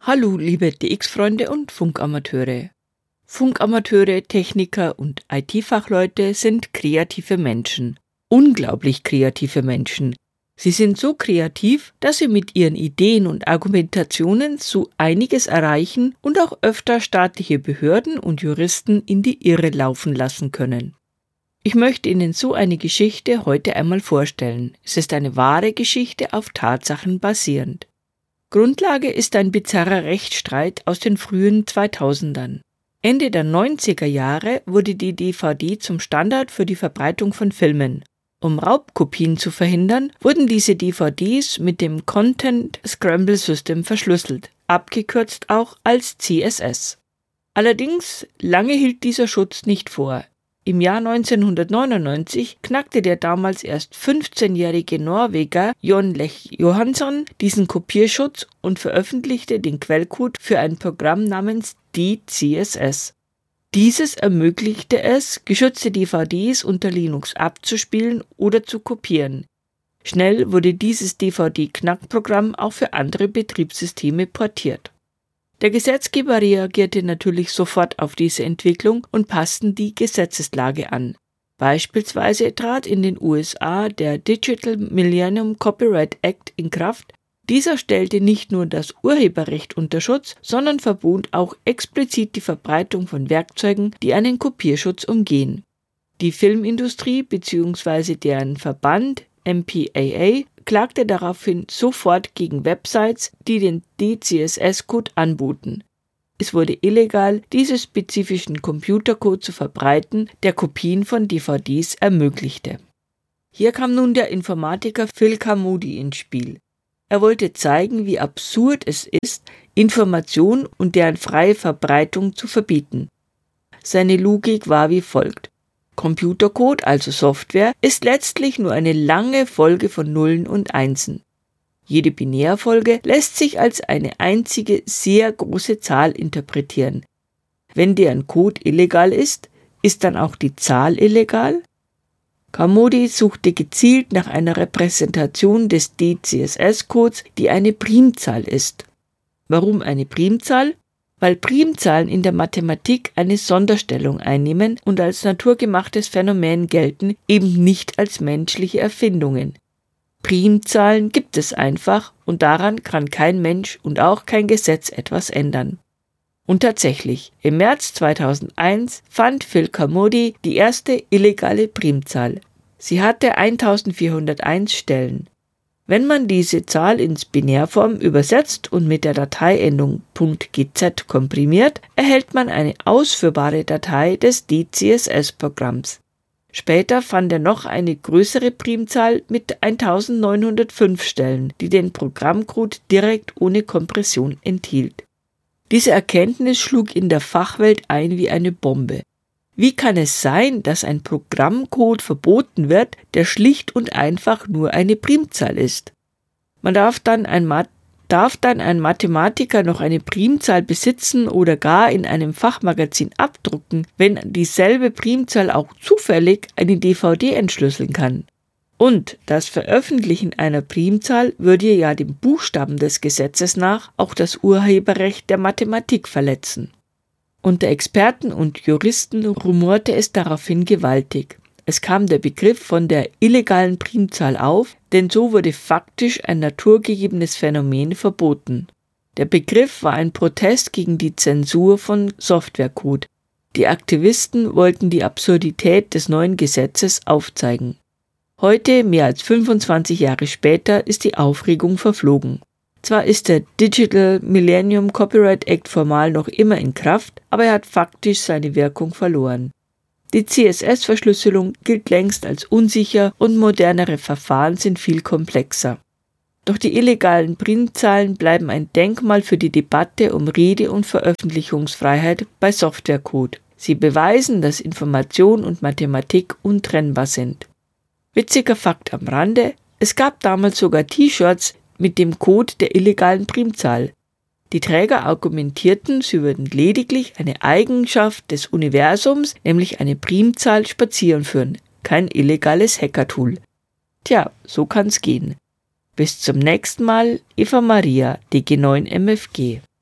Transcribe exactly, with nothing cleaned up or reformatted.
Hallo liebe D X-Freunde und Funkamateure. Funkamateure, Techniker und I T-Fachleute sind kreative Menschen. Unglaublich kreative Menschen. Sie sind so kreativ, dass sie mit ihren Ideen und Argumentationen so einiges erreichen und auch öfter staatliche Behörden und Juristen in die Irre laufen lassen können. Ich möchte Ihnen so eine Geschichte heute einmal vorstellen. Es ist eine wahre Geschichte auf Tatsachen basierend. Grundlage ist ein bizarrer Rechtsstreit aus den frühen zweitausendern. Ende der neunziger Jahre wurde die D V D zum Standard für die Verbreitung von Filmen. Um Raubkopien zu verhindern, wurden diese D V Ds mit dem Content Scramble System verschlüsselt, abgekürzt auch als C S S. Allerdings lange hielt dieser Schutz nicht vor. Im Jahr neunzehnhundertneunundneunzig knackte der damals erst fünfzehnjährige Norweger Jon Lech Johansson diesen Kopierschutz und veröffentlichte den Quellcode für ein Programm namens D C S S. Dieses ermöglichte es, geschützte D V Ds unter Linux abzuspielen oder zu kopieren. Schnell wurde dieses D V D-Knackprogramm auch für andere Betriebssysteme portiert. Der Gesetzgeber reagierte natürlich sofort auf diese Entwicklung und passte die Gesetzeslage an. Beispielsweise trat in den U S A der Digital Millennium Copyright Act in Kraft. Dieser stellte nicht nur das Urheberrecht unter Schutz, sondern verbot auch explizit die Verbreitung von Werkzeugen, die einen Kopierschutz umgehen. Die Filmindustrie bzw. deren Verband M P A A klagte daraufhin sofort gegen Websites, die den D C S S-Code anboten. Es wurde illegal, diesen spezifischen Computercode zu verbreiten, der Kopien von D V Ds ermöglichte. Hier kam nun der Informatiker Phil Carmody ins Spiel. Er wollte zeigen, wie absurd es ist, Information und deren freie Verbreitung zu verbieten. Seine Logik war wie folgt. Computercode, also Software, ist letztlich nur eine lange Folge von Nullen und Einsen. Jede Binärfolge lässt sich als eine einzige sehr große Zahl interpretieren. Wenn deren Code illegal ist, ist dann auch die Zahl illegal? Carmody suchte gezielt nach einer Repräsentation des D C S S-Codes, die eine Primzahl ist. Warum eine Primzahl? Weil Primzahlen in der Mathematik eine Sonderstellung einnehmen und als naturgemachtes Phänomen gelten, eben nicht als menschliche Erfindungen. Primzahlen gibt es einfach und daran kann kein Mensch und auch kein Gesetz etwas ändern. Und tatsächlich, im März zweitausendeins fand Phil Carmody die erste illegale Primzahl. Sie hatte eintausendvierhunderteins Stellen. Wenn man diese Zahl ins Binärform übersetzt und mit der Dateiendung .gz komprimiert, erhält man eine ausführbare Datei des D C S S-Programms. Später fand er noch eine größere Primzahl mit eintausendneunhundertfünf Stellen, die den Programmcode direkt ohne Kompression enthielt. Diese Erkenntnis schlug in der Fachwelt ein wie eine Bombe. Wie kann es sein, dass ein Programmcode verboten wird, der schlicht und einfach nur eine Primzahl ist? Man darf dann ein, Ma- darf dann ein Mathematiker noch eine Primzahl besitzen oder gar in einem Fachmagazin abdrucken, wenn dieselbe Primzahl auch zufällig eine D V D entschlüsseln kann? Und das Veröffentlichen einer Primzahl würde ja dem Buchstaben des Gesetzes nach auch das Urheberrecht der Mathematik verletzen. Unter Experten und Juristen rumorte es daraufhin gewaltig. Es kam der Begriff von der illegalen Primzahl auf, denn so wurde faktisch ein naturgegebenes Phänomen verboten. Der Begriff war ein Protest gegen die Zensur von Softwarecode. Die Aktivisten wollten die Absurdität des neuen Gesetzes aufzeigen. Heute, mehr als fünfundzwanzig Jahre später, ist die Aufregung verflogen. Zwar ist der Digital Millennium Copyright Act formal noch immer in Kraft, aber er hat faktisch seine Wirkung verloren. Die C S S-Verschlüsselung gilt längst als unsicher und modernere Verfahren sind viel komplexer. Doch die illegalen Primzahlen bleiben ein Denkmal für die Debatte um Rede- und Veröffentlichungsfreiheit bei Softwarecode. Sie beweisen, dass Information und Mathematik untrennbar sind. Witziger Fakt am Rande: Es gab damals sogar T-Shirts mit dem Code der illegalen Primzahl. Die Träger argumentierten, sie würden lediglich eine Eigenschaft des Universums, nämlich eine Primzahl, spazieren führen, kein illegales Hackertool. Tja, so kann's gehen. Bis zum nächsten Mal, Eva Maria, D G neun M F G.